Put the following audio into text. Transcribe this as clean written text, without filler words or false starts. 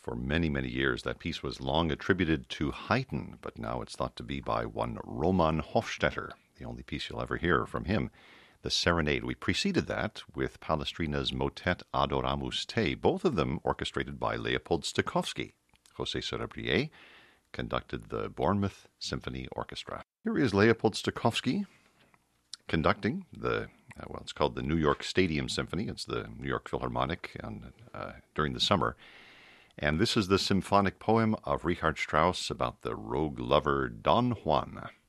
For many, many years, that piece was long attributed to Haydn, but now it's thought to be by one Roman Hofstetter, the only piece you'll ever hear from him, the Serenade. We preceded that with Palestrina's Motet Adoramus Te, both of them orchestrated by Leopold Stokowski. José Sorabrier conducted the Bournemouth Symphony Orchestra. Here is Leopold Stokowski conducting it's called the New York Stadium Symphony. It's the New York Philharmonic during the summer. And this is the symphonic poem of Richard Strauss about the rogue lover Don Juan.